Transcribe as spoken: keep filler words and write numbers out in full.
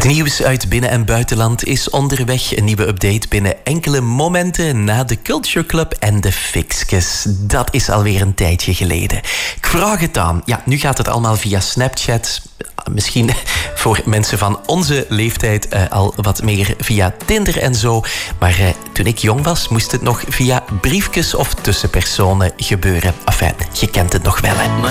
Nieuws uit binnen- en buitenland is onderweg. Een nieuwe update binnen enkele momenten na de Culture Club en de Fixkes. Dat is alweer een tijdje geleden. Ik vraag het aan. Ja, nu gaat het allemaal via Snapchat. Misschien voor mensen van onze leeftijd uh, al wat meer via Tinder en zo. Maar uh, toen ik jong was, moest het nog via briefjes of tussenpersonen gebeuren. Enfin, je kent het nog wel, hè.